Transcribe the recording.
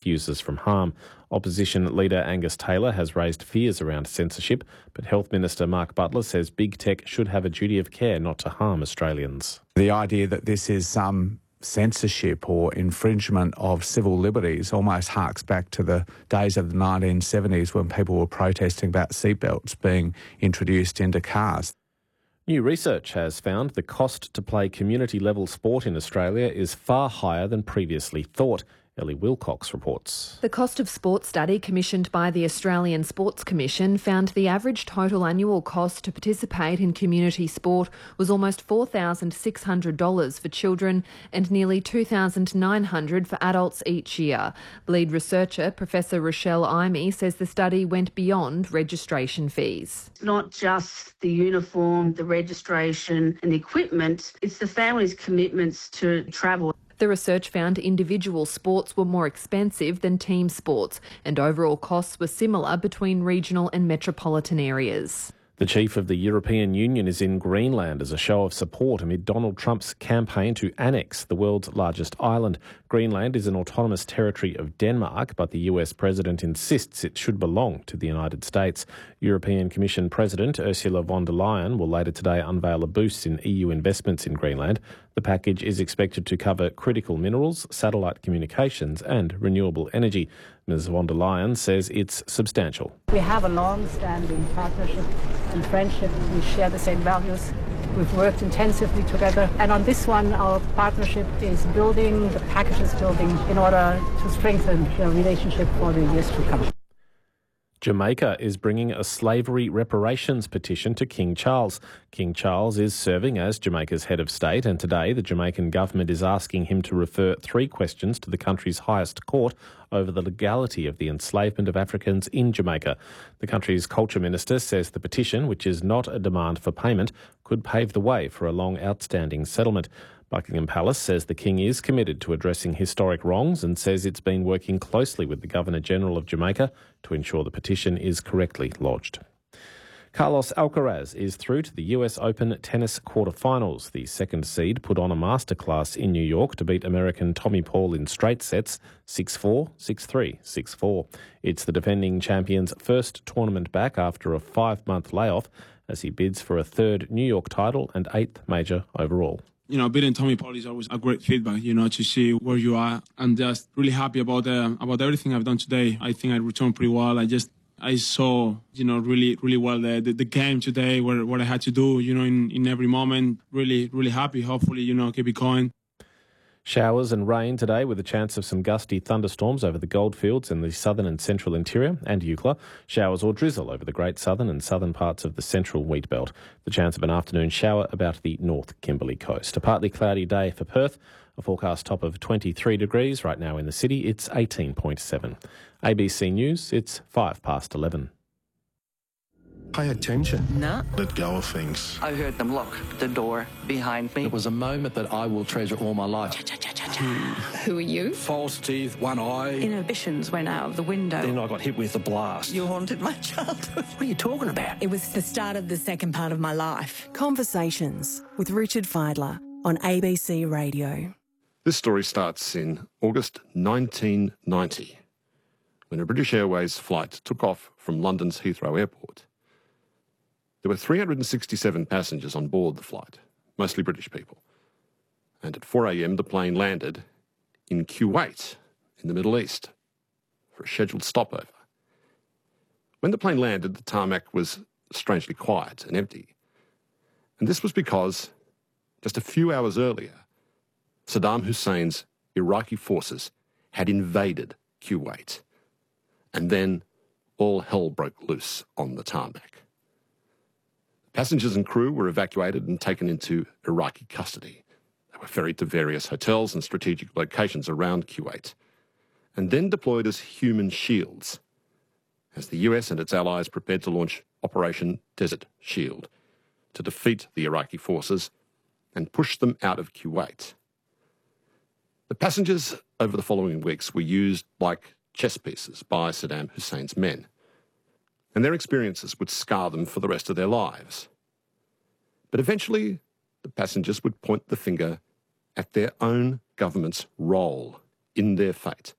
users from harm. Opposition leader Angus Taylor has raised fears around censorship, but Health Minister Mark Butler says big tech should have a duty of care not to harm Australians. The idea that this is some censorship or infringement of civil liberties almost harks back to the days of the 1970s when people were protesting about seatbelts being introduced into cars. New research has found the cost to play community-level sport in Australia is far higher than previously thought. Ellie Wilcox reports. The cost of sport study commissioned by the Australian Sports Commission found the average total annual cost to participate in community sport was almost $4,600 for children and nearly $2,900 for adults each year. Lead researcher Professor Rochelle Imey says the study went beyond registration fees. It's not just the uniform, the registration and the equipment, it's the family's commitments to travel. The research found individual sports were more expensive than team sports, and overall costs were similar between regional and metropolitan areas. The chief of the European Union is in Greenland as a show of support amid Donald Trump's campaign to annex the world's largest island. Greenland is an autonomous territory of Denmark, but the US president insists it should belong to the United States. European Commission President Ursula von der Leyen will later today unveil a boost in EU investments in Greenland. The package is expected to cover critical minerals, satellite communications and renewable energy. Ms von der Leyen says it's substantial. We have a long-standing partnership and friendship. We share the same values. We've worked intensively together. And on this one, our partnership is building, the package is building in order to strengthen the relationship for the years to come. Jamaica is bringing a slavery reparations petition to King Charles. King Charles is serving as Jamaica's head of state, and today the Jamaican government is asking him to refer 3 questions to the country's highest court over the legality of the enslavement of Africans in Jamaica. The country's culture minister says the petition, which is not a demand for payment, could pave the way for a long outstanding settlement. Buckingham Palace says the King is committed to addressing historic wrongs and says it's been working closely with the Governor-General of Jamaica to ensure the petition is correctly lodged. Carlos Alcaraz is through to the US Open tennis quarterfinals. The second seed put on a masterclass in New York to beat American Tommy Paul in straight sets 6-4, 6-3, 6-4. It's the defending champion's first tournament back after a 5-month layoff as he bids for a 3rd New York title and 8th major overall. You know, beating Tommy Paul is always a great feedback, you know, to see where you are. I'm just really happy about everything I've done today. I think I returned pretty well. I saw, you know, really well the game today, what I had to do, you know, in every moment. Really happy. Hopefully, you know, keep it going. Showers and rain today with a chance of some gusty thunderstorms over the goldfields in the southern and central interior and Eucla. Showers or drizzle over the great southern and southern parts of the central wheat belt. The chance of an afternoon shower about the North Kimberley coast. A partly cloudy day for Perth. A forecast top of 23 degrees. Right now in the city, it's 18.7. ABC News, it's 11:05. Pay attention. No. Let go of things. I heard them lock the door behind me. It was a moment that I will treasure all my life. Who are you? False teeth, one eye. Inhibitions went out of the window. Then I got hit with a blast. You haunted my childhood. What are you talking about? It was the start of the second part of my life. Conversations with Richard Feidler on ABC Radio. This story starts in August 1990, when a British Airways flight took off from London's Heathrow Airport. There were 367 passengers on board the flight, mostly British people. And at 4 a.m, the plane landed in Kuwait, in the Middle East, for a scheduled stopover. When the plane landed, the tarmac was strangely quiet and empty. And this was because, just a few hours earlier, Saddam Hussein's Iraqi forces had invaded Kuwait. And then all hell broke loose on the tarmac. Passengers and crew were evacuated and taken into Iraqi custody. They were ferried to various hotels and strategic locations around Kuwait, and then deployed as human shields, as the US and its allies prepared to launch Operation Desert Shield to defeat the Iraqi forces and push them out of Kuwait. The passengers over the following weeks were used like chess pieces by Saddam Hussein's men, and their experiences would scar them for the rest of their lives. But eventually, the passengers would point the finger at their own government's role in their fate.